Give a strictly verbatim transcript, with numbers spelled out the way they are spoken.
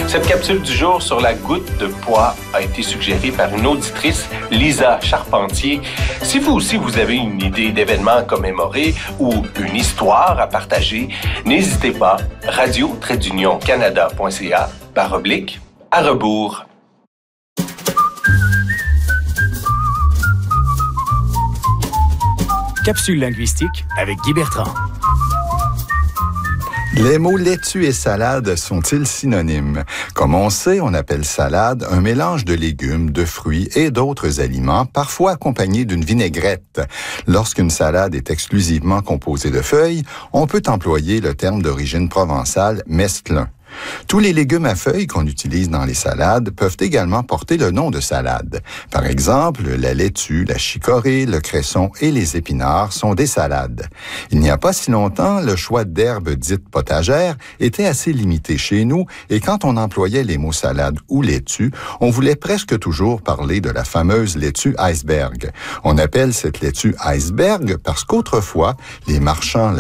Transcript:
Cette capsule du jour sur la goutte de pois a été suggérée par une auditrice, Lisa Charpentier. Si vous aussi vous avez une idée d'événement à commémorer ou une histoire à partager, n'hésitez pas, radio tiret union canada point c a barre oblique à rebours. Capsule linguistique avec Guy Bertrand. Les mots laitue et salade sont-ils synonymes? Comme on sait, on appelle salade un mélange de légumes, de fruits et d'autres aliments, parfois accompagnés d'une vinaigrette. Lorsqu'une salade est exclusivement composée de feuilles, on peut employer le terme d'origine provençale mesclun. Tous les légumes à feuilles qu'on utilise dans les salades peuvent également porter le nom de salade. Par exemple, la laitue, la chicorée, le cresson et les épinards sont des salades. Il n'y a pas si longtemps, le choix d'herbes dites potagères était assez limité chez nous et quand on employait les mots salade ou laitue, on voulait presque toujours parler de la fameuse laitue iceberg. On appelle cette laitue iceberg parce qu'autrefois, les marchands